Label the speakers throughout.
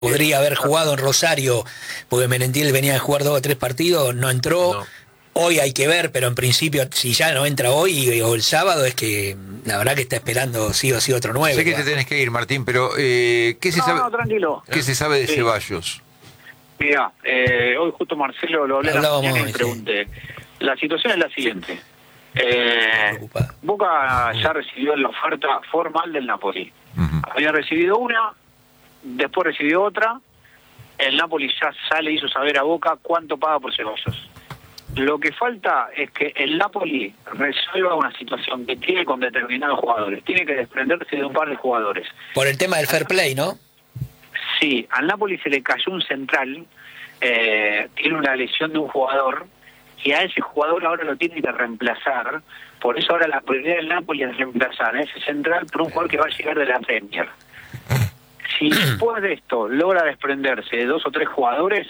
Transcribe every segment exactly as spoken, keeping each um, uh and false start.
Speaker 1: podría haber jugado en Rosario, porque Merentiel venía de jugar dos o tres partidos, no entró. No. Hoy hay que ver, pero en principio, si ya no entra hoy o el sábado, es que la verdad que está esperando sí o sí otro nueve.
Speaker 2: Sé que te tenés que ir, Martín, pero eh, ¿qué se
Speaker 3: no,
Speaker 2: sabe?
Speaker 3: No, tranquilo.
Speaker 2: ¿Qué se sabe de
Speaker 3: sí.
Speaker 2: Ceballos?
Speaker 3: Mira, eh, hoy justo Marcelo lo hablé a la mañana y le pregunté. Sí. La situación es la siguiente. Eh, Boca ya recibió la oferta formal del Napoli. Uh-huh. Había recibido una, después recibió otra. El Napoli ya sale y hizo saber a Boca cuánto paga por Ceballos. Lo que falta es que el Napoli resuelva una situación que tiene con determinados jugadores. Tiene que desprenderse de un par de jugadores.
Speaker 1: Por el tema del fair play, ¿no?
Speaker 3: Sí, al Napoli se le cayó un central, eh, tiene una lesión de un jugador, y a ese jugador ahora lo tiene que reemplazar. Por eso ahora la prioridad del Napoli es reemplazar a ese central por un jugador que va a llegar de la Premier. Si después de esto logra desprenderse de dos o tres jugadores,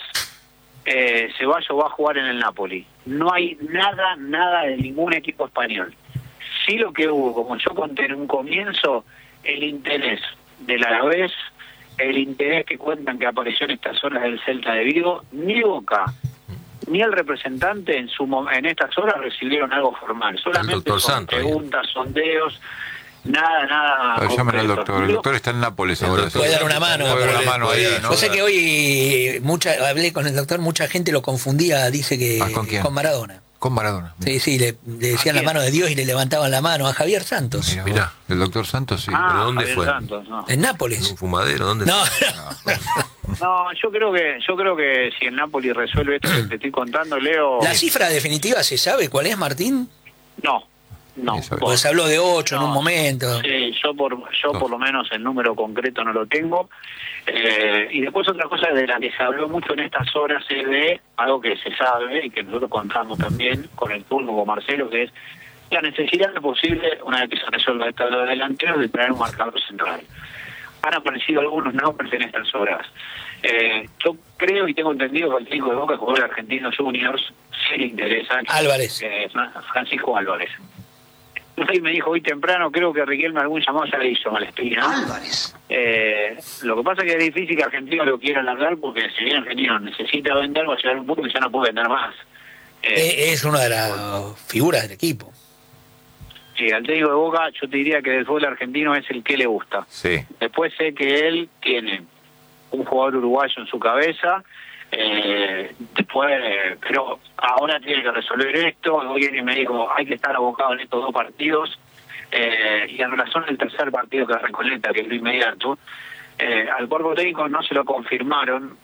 Speaker 3: eh, Ceballos va a jugar en el Napoli. No hay nada, nada de ningún equipo español. Sí, lo que hubo, como yo conté en un comienzo, el interés del Alavés, el interés que cuentan que apareció en estas horas del Celta de Vigo. Ni Boca ni el representante en su en estas horas recibieron algo formal. Solamente son Santos, preguntas, ahí. sondeos. Nada, nada.
Speaker 2: Llamen al doctor. El doctor está en Nápoles ahora.
Speaker 1: Puede dar una mano.
Speaker 2: Puede dar una mano ahí, ¿no?
Speaker 1: Yo sé que hoy mucha, hablé con el doctor, mucha gente lo confundía, dice que
Speaker 2: ¿Ah, con, quién?
Speaker 1: con Maradona.
Speaker 2: Con Maradona.
Speaker 1: Sí, sí, le, le decían la mano de Dios y le levantaban la mano a Javier Santos.
Speaker 2: Mira, Mirá, el doctor Santos, sí.
Speaker 3: Ah,
Speaker 2: ¿Pero dónde
Speaker 3: Javier
Speaker 2: fue?
Speaker 3: Santos, no.
Speaker 1: En Nápoles.
Speaker 4: ¿En un fumadero? ¿Dónde
Speaker 1: no.
Speaker 4: fue?
Speaker 3: No. no, yo creo que yo creo que si el Napoli resuelve esto que te estoy contando, Leo...
Speaker 1: ¿La cifra definitiva se sabe cuál es, Martín?
Speaker 3: No. No,
Speaker 1: pues se habló de ocho no, en un momento.
Speaker 3: Sí, yo por yo por lo menos el número concreto no lo tengo. Eh, y después otra cosa de la que se habló mucho en estas horas es de algo que se sabe y que nosotros contamos también con el turno con Marcelo, que es la necesidad de posible, una vez que se resuelva esta de delantero, de traer un marcador central. Han aparecido algunos nombres en estas horas. Eh, yo creo y tengo entendido que el técnico de Boca, jugador argentino Juniors, sí le interesa.
Speaker 1: Álvarez.
Speaker 3: Eh, Francisco Álvarez. Y me dijo hoy temprano, creo que Riquelme algún llamado ya le hizo a Malespina.
Speaker 1: Álvarez.
Speaker 3: Eh, lo que pasa es que es difícil que Argentino lo quiera alargar, porque si bien Argentino necesita vender, va a llegar a un punto que ya no puede vender más.
Speaker 1: Eh, es una de las por... figuras del equipo.
Speaker 3: Sí, al técnico de Boca yo te diría que del fútbol argentino es el que le gusta.
Speaker 2: Sí.
Speaker 3: Después sé que él tiene un jugador uruguayo en su cabeza. Eh, después, eh, pero ahora tiene que resolver esto. Hoy alguien me dijo, hay que estar abocado en estos dos partidos. Eh, y en relación al tercer partido que Recoleta, que es lo inmediato, eh, al cuerpo técnico no se lo confirmaron,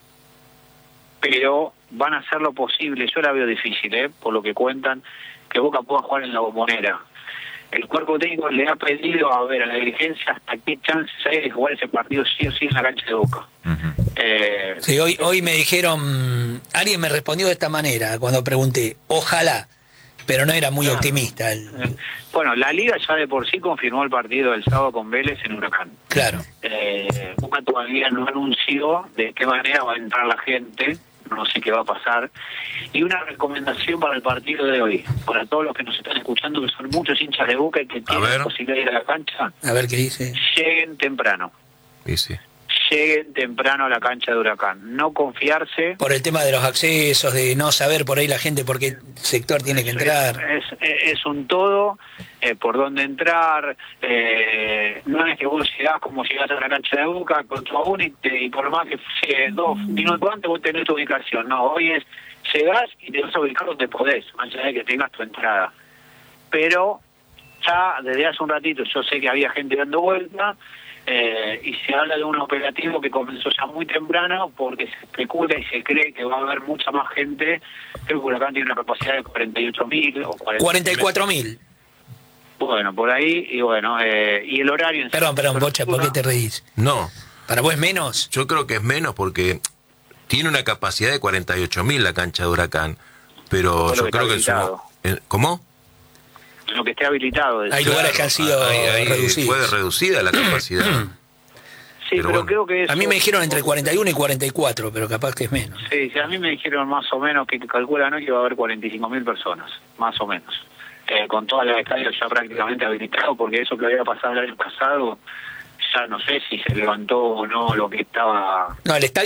Speaker 3: pero van a hacer lo posible. Yo la veo difícil, eh, por lo que cuentan, que Boca pueda jugar en la Bombonera. El cuerpo técnico le ha pedido a ver a la dirigencia hasta qué chances hay de jugar ese partido sí o sí en la cancha de Boca. Uh-huh. eh,
Speaker 1: sí, hoy, hoy me dijeron, alguien me respondió de esta manera cuando pregunté, ojalá, pero no era muy claro. optimista. El...
Speaker 3: Bueno, la Liga ya de por sí confirmó el partido del sábado con Vélez en Huracán.
Speaker 1: Claro.
Speaker 3: Eh, Boca todavía no anunció de qué manera va a entrar la gente. No sé qué va a pasar. Y una recomendación para el partido de hoy, para todos los que nos están escuchando, que son muchos hinchas de Boca y que tienen la posibilidad de ir a la cancha.
Speaker 1: A ver qué dice.
Speaker 3: Lleguen temprano.
Speaker 4: Sí, sí.
Speaker 3: Lleguen temprano a la cancha de Huracán. No confiarse.
Speaker 1: Por el tema de los accesos, de no saber por ahí la gente por qué sector tiene que entrar.
Speaker 3: Es, es, es un todo, eh, por dónde entrar. Eh, no es que vos llegás como llegás a la cancha de Boca con tu abón y, te, y por más que llegues dos minutos antes vos tenés tu ubicación. No, hoy es llegás y te vas a ubicar donde podés, más allá de que tengas tu entrada. Pero ya desde hace un ratito yo sé que había gente dando vuelta. Eh, y se habla de un operativo que comenzó ya muy temprano porque se especula y se cree que va a haber mucha más gente. Creo que Huracán tiene una capacidad de cuarenta y ocho mil o
Speaker 1: cuarenta y cuatro mil.
Speaker 3: Bueno, por ahí, y bueno, eh, y el horario... En
Speaker 1: perdón, perdón, Bocha, ¿por qué te reís?
Speaker 4: No.
Speaker 1: ¿Para vos es menos?
Speaker 4: Yo creo que es menos porque tiene una capacidad de cuarenta y ocho mil la cancha de Huracán, pero yo creo que el sumo... ¿Cómo?
Speaker 3: Lo que esté habilitado.
Speaker 1: Hay claro, lugares que han sido hay, hay, reducidos.
Speaker 4: Puede reducida la capacidad.
Speaker 3: Sí, pero, pero bueno. creo que eso,
Speaker 1: a mí me dijeron entre cuarenta y uno y cuarenta y cuatro, pero capaz que es menos.
Speaker 3: Sí, sí, a mí me dijeron más o menos que calculan hoy que va a haber cuarenta y cinco mil personas, más o menos. Eh, con todas las estadios ya prácticamente habilitados, porque eso que había pasado el año pasado ya no sé si se levantó o no lo que estaba...
Speaker 1: No, el estadio